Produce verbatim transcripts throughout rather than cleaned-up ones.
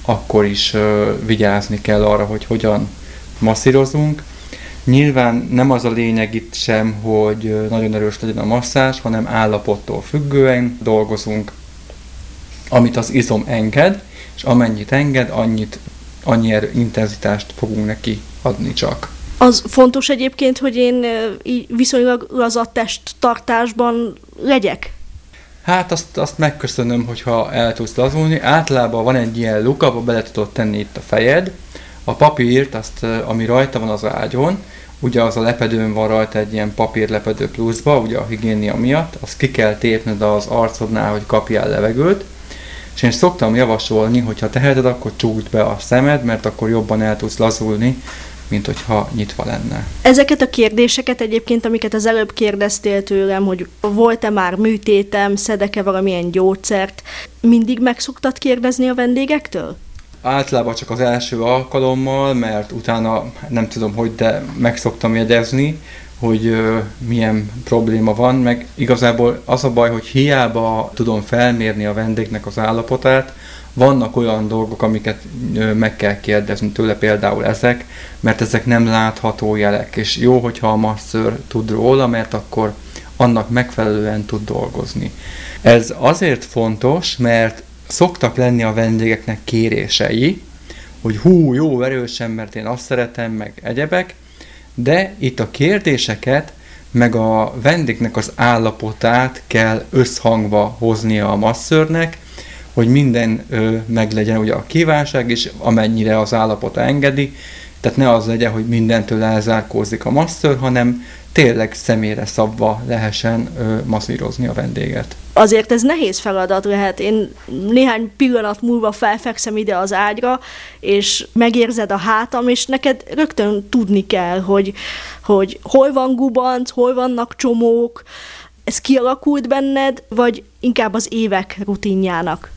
akkor is vigyázni kell arra, hogy hogyan masszírozunk. Nyilván nem az a lényeg itt sem, hogy nagyon erős legyen a masszázs, hanem állapottól függően dolgozunk, amit az izom enged, és amennyit enged, annyit, annyi erő, intenzitást fogunk neki adni csak. Az fontos egyébként, hogy én így viszonylag laza testtartásban legyek? Hát azt, azt megköszönöm, hogyha el tudsz lazulni. Általában van egy ilyen luk, abba bele tudod tenni itt a fejed. A papírt, azt, ami rajta van az ágyon, ugye az a lepedőn van rajta egy ilyen papírlepedő pluszba, ugye a higiénia miatt, azt ki kell tépned az arcodnál, hogy kapjál levegőt. És én szoktam javasolni, hogy ha teheted, akkor csukd be a szemed, mert akkor jobban el tudsz lazulni, mint hogyha nyitva lenne. Ezeket a kérdéseket egyébként, amiket az előbb kérdeztél tőlem, hogy volt-e már műtétem, szedek-e valamilyen gyógyszert, mindig meg szoktad kérdezni a vendégektől? Általában csak az első alkalommal, mert utána nem tudom hogy, de meg szoktam jegyezni, hogy ö, milyen probléma van, meg igazából az a baj, hogy hiába tudom felmérni a vendégnek az állapotát, vannak olyan dolgok, amiket ö, meg kell kérdezni tőle, például ezek, mert ezek nem látható jelek, és jó, hogyha a masszőr tud róla, mert akkor annak megfelelően tud dolgozni. Ez azért fontos, mert szoktak lenni a vendégeknek kérései, hogy hú, jó, erősen, mert én azt szeretem, meg egyebek, de itt a kérdéseket, meg a vendégnek az állapotát kell összhangba hoznia a masszőrnek, hogy minden ö, meglegyen ugye a kívánság, és amennyire az állapota engedi, tehát ne az legyen, hogy mindentől elzárkózik a masszőr, hanem tényleg személyre szabva lehessen ö, masszírozni a vendéget. Azért ez nehéz feladat lehet. Én néhány pillanat múlva felfekszem ide az ágyra, és megérzed a hátam, és neked rögtön tudni kell, hogy, hogy hol van gubanc, hol vannak csomók. Ez kialakult benned, vagy inkább az évek rutinjának?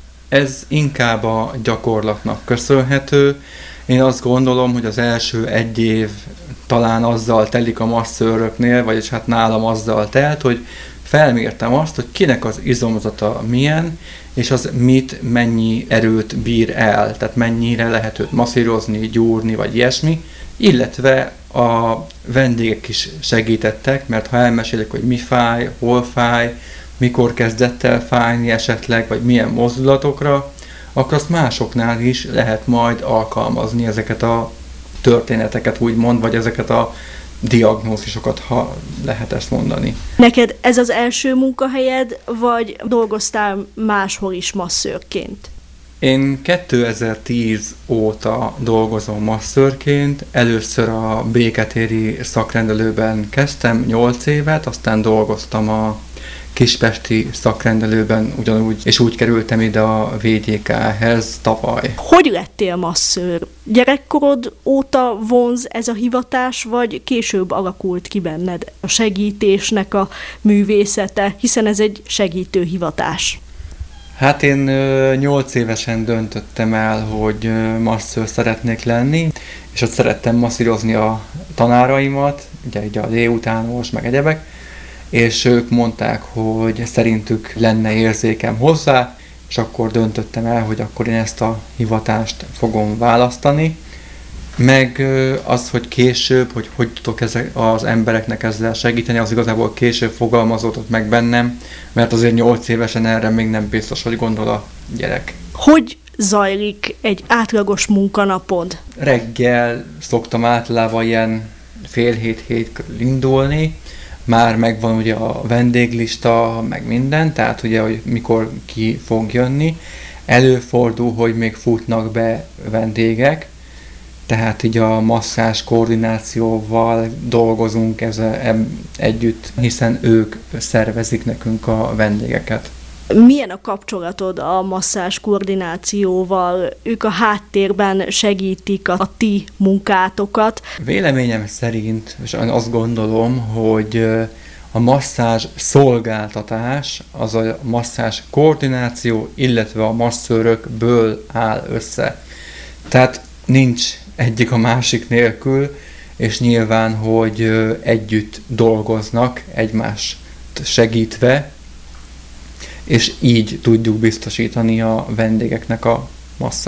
Ez inkább a gyakorlatnak köszönhető. Én azt gondolom, hogy az első egy év talán azzal telik a masszőröknél, vagyis hát nálam azzal telt, hogy felmértem azt, hogy kinek az izomzata milyen, és az mit, mennyi erőt bír el, tehát mennyire lehet őt masszírozni, gyúrni, vagy ilyesmi, illetve a vendégek is segítettek, mert ha elmesélik, hogy mi fáj, hol fáj, mikor kezdett el fájni esetleg, vagy milyen mozdulatokra, akkor azt másoknál is lehet majd alkalmazni ezeket a történeteket, úgymond, vagy ezeket a diagnózisokat, ha lehet ezt mondani. Neked ez az első munkahelyed, vagy dolgoztál máshol is masszőrként? Én kétezer-tíz óta dolgozom masszőrként, először a béketéri szakrendelőben kezdtem nyolc évet, aztán dolgoztam a kispesti szakrendelőben ugyanúgy, és úgy kerültem ide a vé dé ká-hez tavaly. Hogy lettél masszőr? Gyerekkorod óta vonz ez a hivatás, vagy később alakult ki benned a segítésnek a művészete, hiszen ez egy segítő hivatás? Hát én nyolc évesen döntöttem el, hogy masszőr szeretnék lenni, és ott szerettem masszírozni a tanáraimat, ugye így a délutános, meg egyebek, és ők mondták, hogy szerintük lenne érzékem hozzá, és akkor döntöttem el, hogy akkor én ezt a hivatást fogom választani. Meg az, hogy később, hogy hogy tudok ezek az embereknek ezzel segíteni, az igazából később fogalmazódott meg bennem, mert azért nyolc évesen erre még nem biztos, hogy gondol a gyerek. Hogy zajlik egy átlagos munkanapod? Reggel szoktam általában ilyen fél hét-hét körül indulni, már megvan ugye a vendéglista, meg minden, tehát ugye, hogy mikor ki fog jönni. Előfordul, hogy még futnak be vendégek, tehát így a masszázs koordinációval dolgozunk ezzel együtt, hiszen ők szervezik nekünk a vendégeket. Milyen a kapcsolatod a masszázs koordinációval? Ők a háttérben segítik a ti munkátokat. Véleményem szerint, és azt gondolom, hogy a masszázs szolgáltatás, az a masszázs koordináció, illetve a masszőrökből áll össze. Tehát nincs egyik a másik nélkül, és nyilván, hogy együtt dolgoznak, egymást segítve, és így tudjuk biztosítani a vendégeknek a masszást.